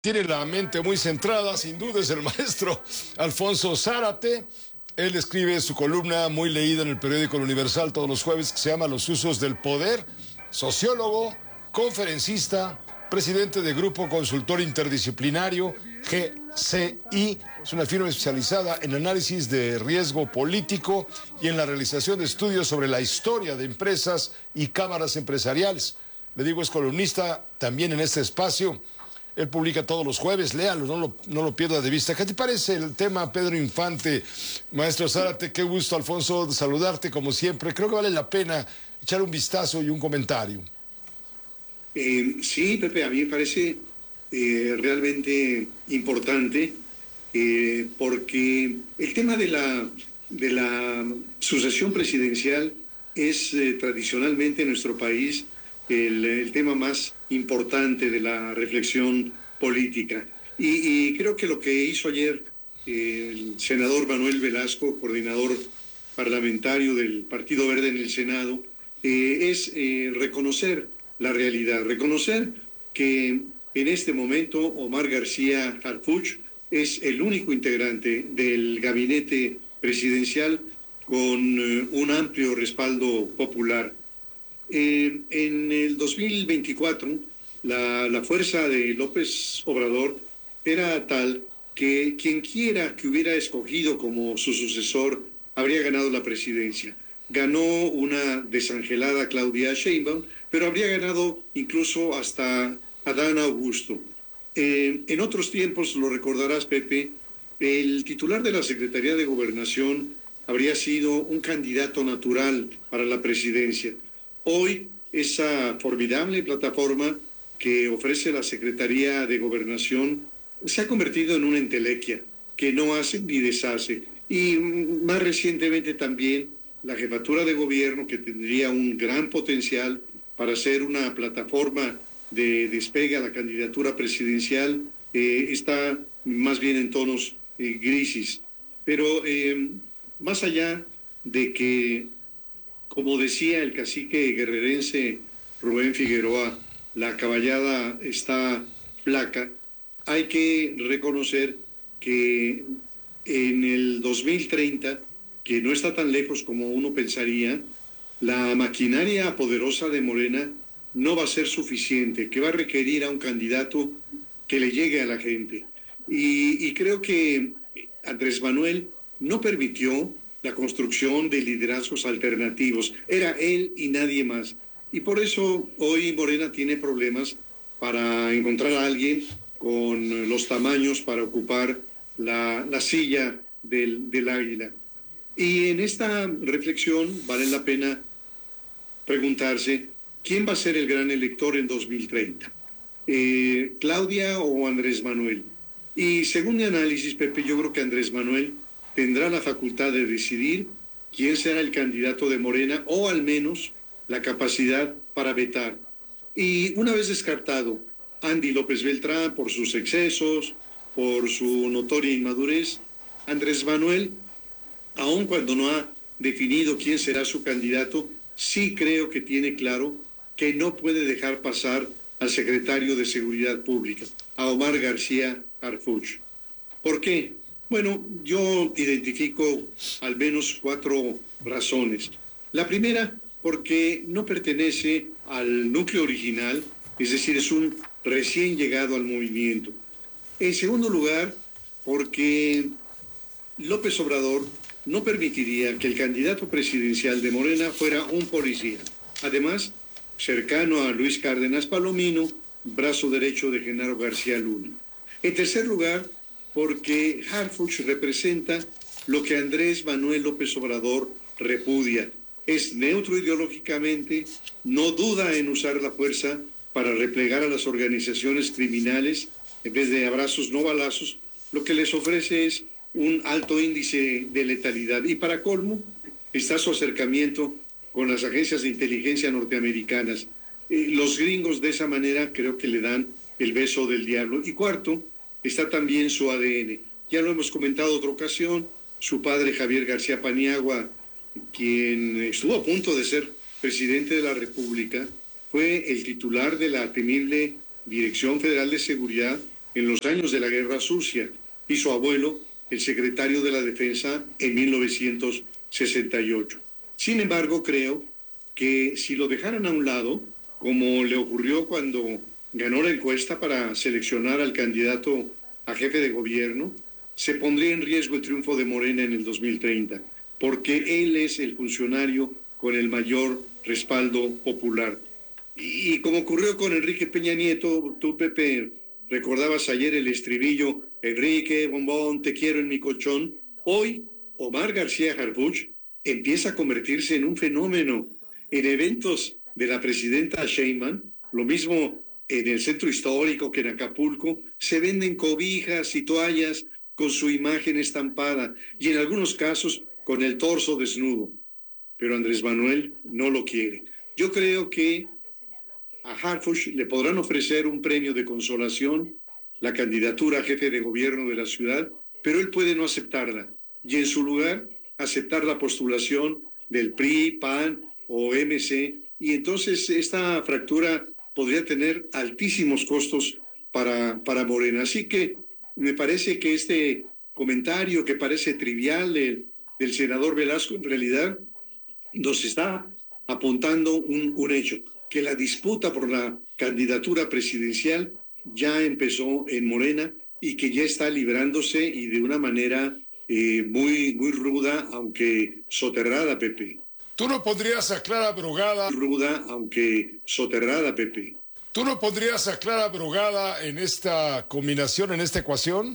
Tiene la mente muy centrada, sin duda es el maestro Alfonso Zárate. Él escribe su columna muy leída en el periódico El Universal todos los jueves, que se llama Los usos del poder. Sociólogo, conferencista, presidente de Grupo Consultor Interdisciplinario, GCI. Es una firma especializada en análisis de riesgo político y en la realización de estudios sobre la historia de empresas y cámaras empresariales. Le digo, es columnista también en este espacio. Él publica todos los jueves, léalo, no lo pierda de vista. ¿Qué te parece el tema, Pedro Infante? Maestro Zárate, qué gusto, Alfonso, de saludarte como siempre. Creo que vale la pena echar un vistazo y un comentario. Sí, Pepe, a mí me parece realmente importante porque el tema de la sucesión presidencial es tradicionalmente en nuestro país el tema más importante de la reflexión política. Y creo que lo que hizo ayer el senador Manuel Velasco, coordinador parlamentario del Partido Verde en el Senado, es reconocer la realidad, reconocer que en este momento Omar García Harfuch es el único integrante del gabinete presidencial con un amplio respaldo popular. En el 2024, la fuerza de López Obrador era tal que quien quiera que hubiera escogido como su sucesor habría ganado la presidencia. Ganó una desangelada Claudia Sheinbaum, pero habría ganado incluso hasta Adán Augusto. En otros tiempos, lo recordarás, Pepe, el titular de la Secretaría de Gobernación habría sido un candidato natural para la presidencia. Hoy, esa formidable plataforma que ofrece la Secretaría de Gobernación se ha convertido en una entelequia que no hace ni deshace. Y más recientemente también la jefatura de gobierno, que tendría un gran potencial para ser una plataforma de despegue a la candidatura presidencial, está más bien en tonos grises. Pero más allá de que, como decía el cacique guerrerense Rubén Figueroa, la caballada está flaca, hay que reconocer que en el 2030, que no está tan lejos como uno pensaría, la maquinaria poderosa de Morena no va a ser suficiente, que va a requerir a un candidato que le llegue a la gente. Y creo que Andrés Manuel no permitió la construcción de liderazgos alternativos. Era él y nadie más. Y por eso hoy Morena tiene problemas para encontrar a alguien con los tamaños para ocupar la silla del águila. Y en esta reflexión vale la pena preguntarse, ¿quién va a ser el gran elector en 2030? ¿Claudia o Andrés Manuel? Y según mi análisis, Pepe, yo creo que Andrés Manuel tendrá la facultad de decidir quién será el candidato de Morena, o al menos la capacidad para vetar. Y una vez descartado Andy López Beltrán por sus excesos, por su notoria inmadurez, Andrés Manuel, aun cuando no ha definido quién será su candidato, sí creo que tiene claro que no puede dejar pasar al secretario de Seguridad Pública, a Omar García Harfuch. ¿Por qué? Bueno, yo identifico al menos 4 razones. La primera, porque no pertenece al núcleo original, es decir, es un recién llegado al movimiento. En segundo lugar, porque López Obrador no permitiría que el candidato presidencial de Morena fuera un policía. Además, cercano a Luis Cárdenas Palomino, brazo derecho de Genaro García Luna. En tercer lugar, porque Harfuch representa lo que Andrés Manuel López Obrador repudia. Es neutro ideológicamente, no duda en usar la fuerza para replegar a las organizaciones criminales, en vez de abrazos no balazos. Lo que les ofrece es un alto índice de letalidad. Y para colmo, está su acercamiento con las agencias de inteligencia norteamericanas. Los gringos de esa manera creo que le dan el beso del diablo. Y cuarto, está también su ADN. Ya lo hemos comentado otra ocasión, su padre Javier García Paniagua, quien estuvo a punto de ser presidente de la República, fue el titular de la temible Dirección Federal de Seguridad en los años de la Guerra Sucia y su abuelo, el secretario de la Defensa, en 1968. Sin embargo, creo que si lo dejaran a un lado, como le ocurrió cuando ganó la encuesta para seleccionar al candidato a jefe de gobierno, se pondría en riesgo el triunfo de Morena en el 2030, porque él es el funcionario con el mayor respaldo popular. Y como ocurrió con Enrique Peña Nieto, tú, Pepe, recordabas ayer el estribillo, Enrique, bombón, te quiero en mi colchón. Hoy, Omar García Harfuch empieza a convertirse en un fenómeno. En eventos de la presidenta Sheinbaum, lo mismo en el centro histórico que en Acapulco, se venden cobijas y toallas con su imagen estampada y en algunos casos con el torso desnudo. Pero Andrés Manuel no lo quiere. Yo creo que a Harfuch le podrán ofrecer un premio de consolación, la candidatura a jefe de gobierno de la ciudad, pero él puede no aceptarla y en su lugar aceptar la postulación del PRI, PAN o MC, y entonces esta fractura podría tener altísimos costos para Morena. Así que me parece que este comentario que parece trivial del senador Velasco en realidad nos está apuntando un hecho, que la disputa por la candidatura presidencial ya empezó en Morena y que ya está librándose y de una manera muy ruda, aunque soterrada, Pepe. ¿Tú no pondrías a Clara Brugada? Ruda, aunque soterrada, Pepe. ¿Tú no pondrías a Clara Brugada en esta combinación, en esta ecuación?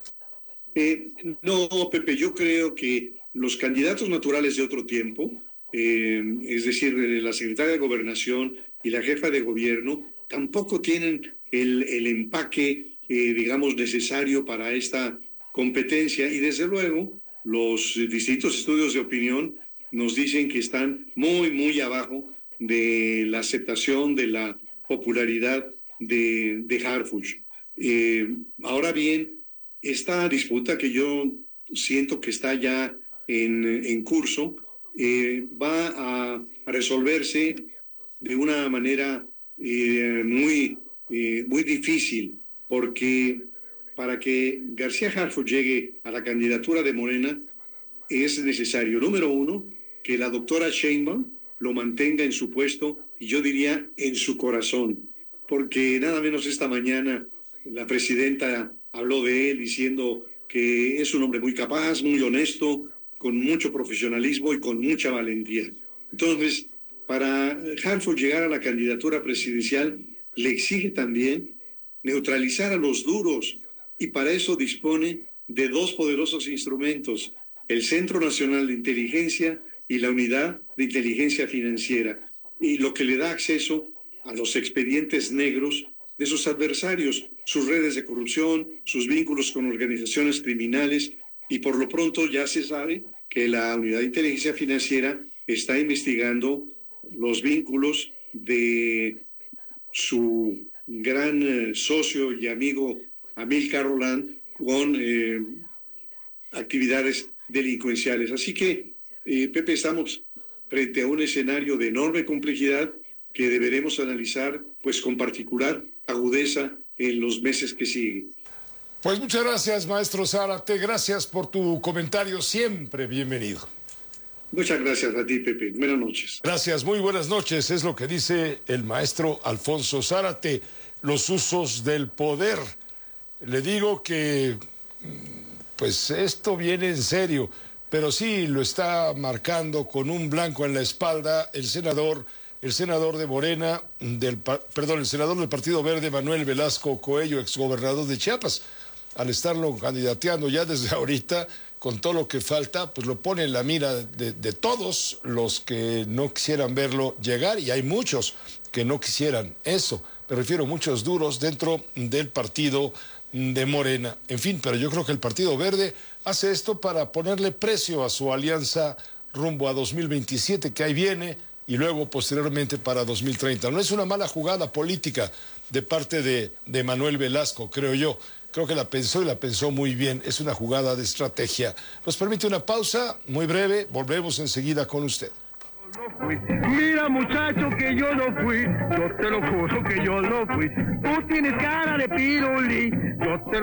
No, Pepe, yo creo que los candidatos naturales de otro tiempo, es decir, la secretaria de Gobernación y la jefa de gobierno, tampoco tienen el empaque, digamos, necesario para esta competencia. Y desde luego, los distintos estudios de opinión nos dicen que están muy abajo de la aceptación, de la popularidad de Harfuch. Ahora bien, esta disputa que yo siento que está ya en curso, va a resolverse de una manera muy difícil, porque para que García Harfuch llegue a la candidatura de Morena es necesario, número uno, que la doctora Sheinbaum lo mantenga en su puesto y yo diría en su corazón, porque nada menos esta mañana la presidenta habló de él diciendo que es un hombre muy capaz, muy honesto, con mucho profesionalismo y con mucha valentía. Entonces, para Harfuch llegar a la candidatura presidencial, le exige también neutralizar a los duros y para eso dispone de dos poderosos instrumentos, el Centro Nacional de Inteligencia y la Unidad de Inteligencia Financiera, y lo que le da acceso a los expedientes negros de sus adversarios, sus redes de corrupción, sus vínculos con organizaciones criminales, y por lo pronto ya se sabe que la Unidad de Inteligencia Financiera está investigando los vínculos de su gran socio y amigo Amílcar Rolán con actividades delincuenciales. Así que, Pepe, estamos frente a un escenario de enorme complejidad que deberemos analizar pues con particular agudeza en los meses que siguen. Pues muchas gracias, maestro Zárate. Gracias por tu comentario. Siempre bienvenido. Muchas gracias a ti, Pepe. Buenas noches. Gracias, muy buenas noches. Es lo que dice el maestro Alfonso Zárate, los usos del poder. Le digo que, pues esto viene en serio, pero sí lo está marcando con un blanco en la espalda el senador de Morena, el senador del Partido Verde, Manuel Velasco Coello, exgobernador de Chiapas. Al estarlo candidateando ya desde ahorita, con todo lo que falta, pues lo pone en la mira de todos los que no quisieran verlo llegar, y hay muchos que no quisieran eso, me refiero a muchos duros dentro del partido de Morena. En fin, pero yo creo que el Partido Verde hace esto para ponerle precio a su alianza rumbo a 2027, que ahí viene, y luego posteriormente para 2030. No es una mala jugada política de parte de Manuel Velasco, creo yo. Creo que la pensó y la pensó muy bien. Es una jugada de estrategia. Nos permite una pausa muy breve. Volvemos enseguida con usted. Mira muchacho que yo no fui, yo te lo juro que yo no fui. Tú tienes cara de pirulí, yo te